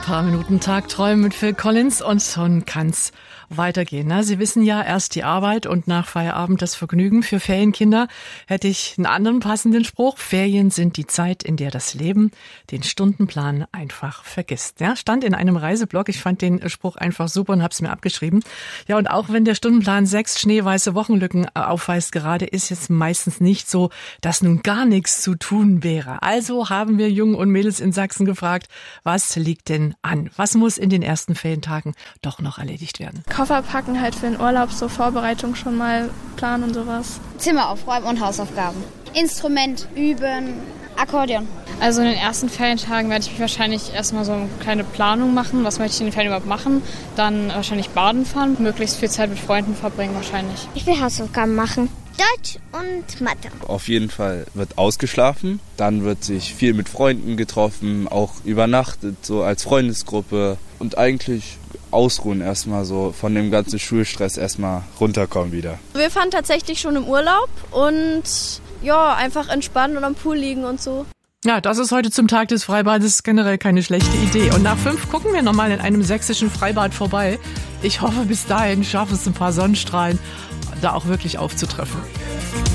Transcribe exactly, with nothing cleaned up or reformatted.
Paar Minuten Tagträumen mit Phil Collins und schon kann's weitergehen. Na, Sie wissen ja, erst die Arbeit und nach Feierabend das Vergnügen. Für Ferienkinder hätte ich einen anderen passenden Spruch. Ferien sind die Zeit, in der das Leben den Stundenplan einfach vergisst. Ja, stand in einem Reiseblog. Ich fand den Spruch einfach super und habe es mir abgeschrieben. Ja, und auch wenn der Stundenplan sechs schneeweiße Wochenlücken aufweist, gerade ist jetzt meistens nicht so, dass nun gar nichts zu tun wäre. Also haben wir Jungen und Mädels in Sachsen gefragt, was liegt denn an? Was muss in den ersten Ferientagen doch noch erledigt werden? Koffer packen halt für den Urlaub, so Vorbereitung schon mal planen und sowas. Zimmer aufräumen und Hausaufgaben. Instrument üben, Akkordeon. Also in den ersten Ferientagen werde ich mich wahrscheinlich erstmal so eine kleine Planung machen, was möchte ich in den Ferien überhaupt machen. Dann wahrscheinlich baden fahren, möglichst viel Zeit mit Freunden verbringen wahrscheinlich. Ich will Hausaufgaben machen. Deutsch und Mathe. Auf jeden Fall wird ausgeschlafen, dann wird sich viel mit Freunden getroffen, auch übernachtet, so als Freundesgruppe und eigentlich ausruhen erstmal so von dem ganzen Schulstress erstmal runterkommen wieder. Wir fahren tatsächlich schon im Urlaub und ja, einfach entspannen und am Pool liegen und so. Ja, das ist heute zum Tag des Freibades generell keine schlechte Idee. Und nach fünf gucken wir nochmal in einem sächsischen Freibad vorbei. Ich hoffe, bis dahin schaffen es ein paar Sonnenstrahlen da auch wirklich aufzutreffen.